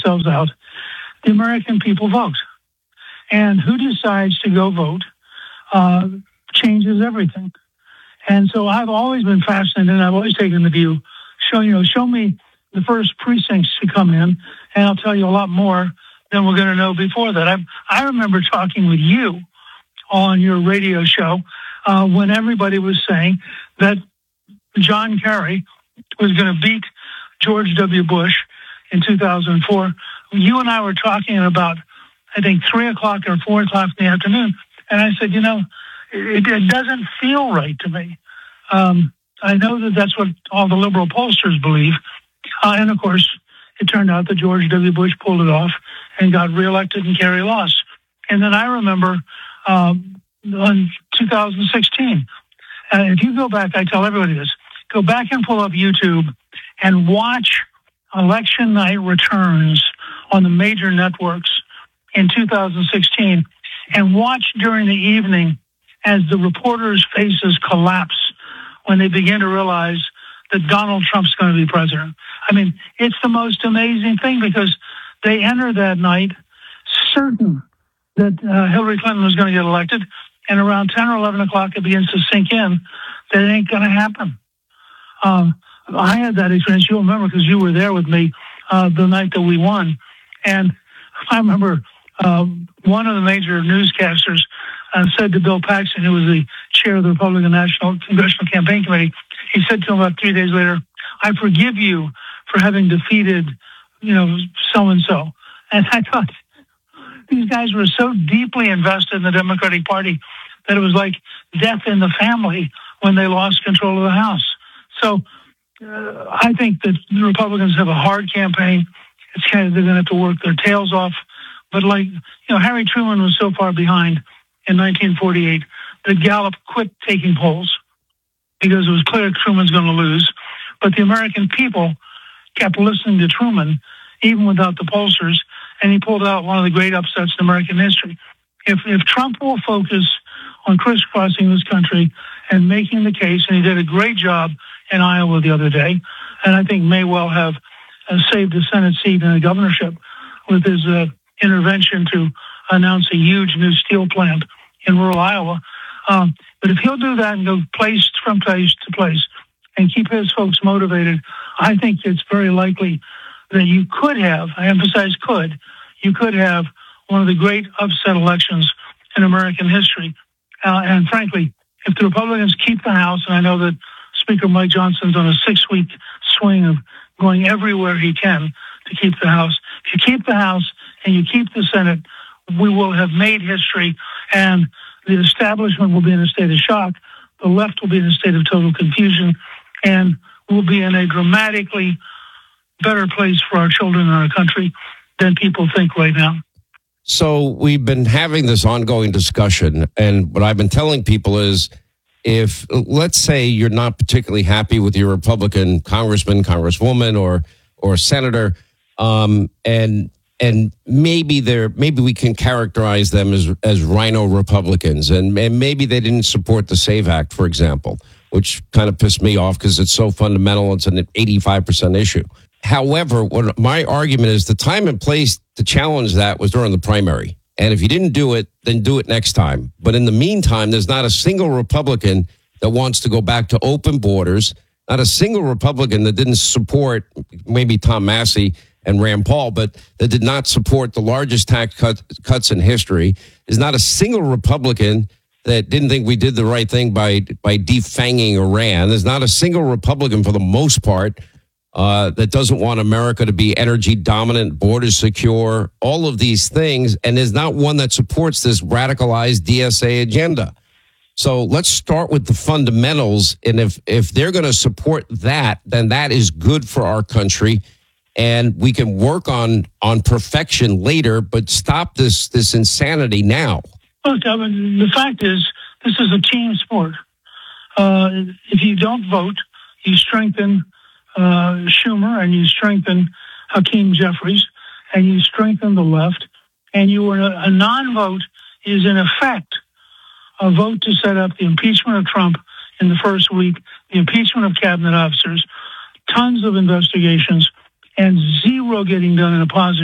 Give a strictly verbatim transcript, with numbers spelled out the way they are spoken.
themselves out. The American people vote. And who decides to go vote uh, changes everything. And so I've always been fascinated, and I've always taken the view, show, you know, show me the first precincts to come in, and I'll tell you a lot more than we're going to know before that. I, I remember talking with you on your radio show uh, when everybody was saying that John Kerry was going to beat George W. Bush in two thousand four. You and I were talking at about, I think, three o'clock or four o'clock in the afternoon, and I said, you know, it, it doesn't feel right to me. Um, I know that that's what all the liberal pollsters believe. Uh, and, of course, it turned out that George W. Bush pulled it off and got reelected and Kerry lost. And then I remember um, in two thousand sixteen, uh, if you go back, I tell everybody this, go back and pull up YouTube and watch election night returns on the major networks in two thousand sixteen, and watch during the evening as the reporters' faces collapse when they begin to realize that Donald Trump's going to be president. I mean, it's the most amazing thing because they enter that night certain that uh, Hillary Clinton was going to get elected, and around ten or eleven o'clock it begins to sink in that it ain't going to happen. Um, I had that experience. You'll remember because you were there with me uh, the night that we won. And I remember uh, one of the major newscasters uh, said to Bill Paxton, who was the chair of the Republican National Congressional Campaign Committee, he said to him about three days later, I forgive you for having defeated, you know, so-and-so. And I thought, these guys were so deeply invested in the Democratic Party that it was like death in the family when they lost control of the House. So uh, I think that the Republicans have a hard campaign. It's kind of, they're going to have to work their tails off. But like, you know, Harry Truman was so far behind in nineteen forty-eight that Gallup quit taking polls because it was clear Truman's going to lose. But the American people kept listening to Truman, even without the pollsters, and he pulled out one of the great upsets in American history. If if Trump will focus on crisscrossing this country and making the case, and he did a great job in Iowa the other day, and I think may well have uh, saved a Senate seat and a governorship with his uh, intervention to announce a huge new steel plant in rural Iowa. Um, but if he'll do that and go place from place to place and keep his folks motivated, I think it's very likely that you could have, I emphasize could, you could have one of the great upset elections in American history. Uh, and frankly, if the Republicans keep the House, and I know that Speaker Mike Johnson's on a six-week swing of going everywhere he can to keep the House. If you keep the House and you keep the Senate, we will have made history, and the establishment will be in a state of shock. The left will be in a state of total confusion, and we'll be in a dramatically better place for our children and our country than people think right now. So we've been having this ongoing discussion, and what I've been telling people is, if, let's say, you're not particularly happy with your Republican congressman, congresswoman, or or senator, um, and and maybe they're maybe we can characterize them as as rhino Republicans, and, and maybe they didn't support the SAVE Act, for example, which kind of pissed me off because it's so fundamental. It's an eighty-five percent issue. However, what my argument is, the time and place to challenge that was during the primary. And if you didn't do it, then do it next time. But in the meantime, there's not a single Republican that wants to go back to open borders, not a single Republican that didn't support, maybe Tom Massey and Rand Paul, but that did not support the largest tax cut, cuts in history. There's not a single Republican that didn't think we did the right thing by, by defanging Iran. There's not a single Republican, for the most part, Uh, that doesn't want America to be energy dominant, borders secure, all of these things. And there's not one that supports this radicalized D S A agenda. So let's start with the fundamentals. And if, if they're going to support that, then that is good for our country. And we can work on, on perfection later, but stop this, this insanity now. Look, I mean, the fact is, this is a team sport. Uh, if you don't vote, you strengthen Uh, Schumer, and you strengthen Hakeem Jeffries, and you strengthen the left, and you were a, a non-vote is in effect a vote to set up the impeachment of Trump in the first week, the impeachment of cabinet officers, tons of investigations, and zero getting done in a positive